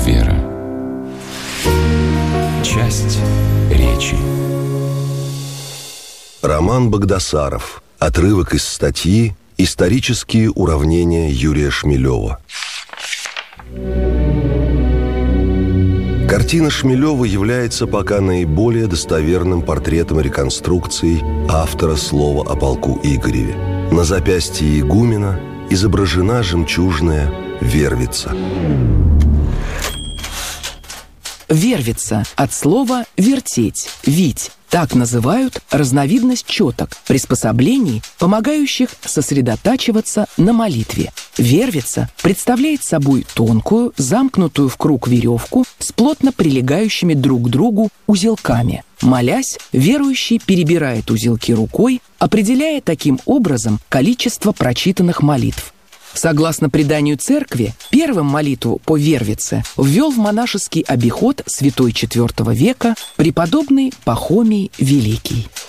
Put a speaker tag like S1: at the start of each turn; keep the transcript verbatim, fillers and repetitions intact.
S1: вера. Часть речи.
S2: Роман Багдасаров. Отрывок из статьи «Исторические уравнения Юрия Шмелева». Картина Шмелева является пока наиболее достоверным портретом реконструкции автора слова о полку Игореве. На запястье игумена изображена жемчужная вервица.
S3: Вервица от слова «вертеть», «вить». Так называют разновидность четок, приспособлений, помогающих сосредотачиваться на молитве. Вервица представляет собой тонкую, замкнутую в круг веревку с плотно прилегающими друг к другу узелками. Молясь, верующий перебирает узелки рукой, определяя таким образом количество прочитанных молитв. Согласно преданию церкви, первым молитву по вервице ввел в монашеский обиход святой четвёртого века преподобный Пахомий Великий.